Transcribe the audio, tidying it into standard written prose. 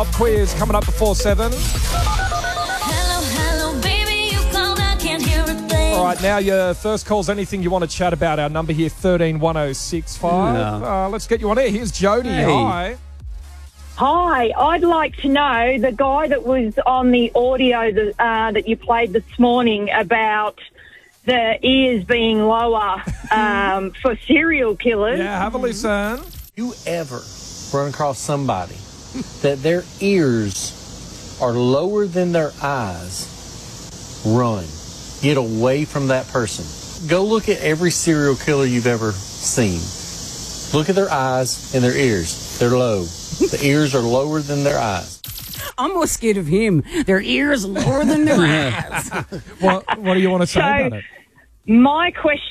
Quiz coming up before 7. Hello, baby, you called, I can't hear a thing. All right, now your first call's anything you want to chat about. Our number here, 131065. Yeah. Let's get you on air. Here's Jody. Hey. Hi. Hi, I'd like to know the guy that was on the audio that you played this morning about the ears being lower for serial killers. Yeah, have a listen. You ever run across somebody that their ears are lower than their eyes, run. Get away from that person. Go look at every serial killer you've ever seen. Look at their eyes and their ears. They're low. The ears are lower than their eyes. I'm more scared of him. Their ears lower than their eyes. What do you want to say about it? My question